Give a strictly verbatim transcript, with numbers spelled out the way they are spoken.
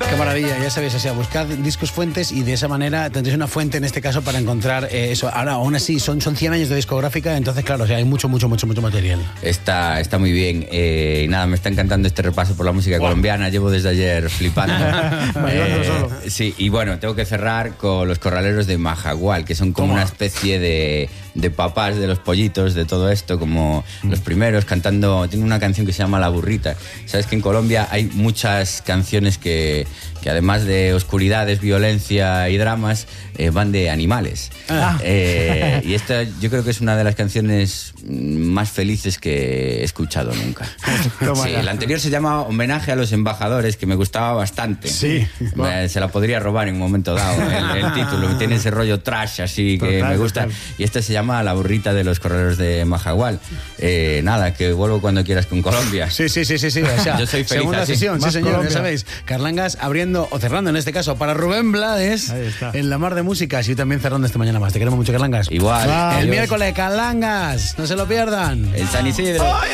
Qué maravilla, ya sabéis, o sea, buscad discos fuentes y de esa manera tendréis una fuente en este caso para encontrar eh, eso. Ahora, aún así, son, son cien años de discográfica, entonces claro, o sea, hay mucho, mucho, mucho, mucho material. Está, está muy bien. Eh, y nada, me está encantando este repaso por la música wow. colombiana. Llevo desde ayer flipando. eh, sí, y bueno, tengo que cerrar con los Corraleros de Majagual, que son como ¿Cómo? una especie de, de papás de los pollitos, de todo esto, como mm. los primeros, cantando. Tengo una canción que se llama La Burrita. Sabes que en Colombia hay muchas canciones que, que además de oscuridades, violencia y dramas, eh, van de animales. Ah. Eh, y esta yo creo que es una de las canciones más felices que he escuchado nunca. Sí, la anterior se llama Homenaje a los Embajadores, que me gustaba bastante. Sí. Me, se la podría robar en un momento dado, el, el título. Tiene ese rollo trash así que total, me gusta. Total. Y esta se llama La Burrita de los Corraleros de Majagual. Eh, nada, que vuelvo cuando quieras con Colombia. Sí, sí, sí, sí. sí. O sea, yo soy feliz segunda así. sesión, Más sí señor, Colombia. ya sabéis. Carlangas abriendo o cerrando en este caso para Rubén Blades en La Mar de Músicas y también cerrando esta mañana más. Te queremos mucho, Carlangas. Igual. El Adiós. miércoles, Carlangas, no se lo pierdan. El San Isidro.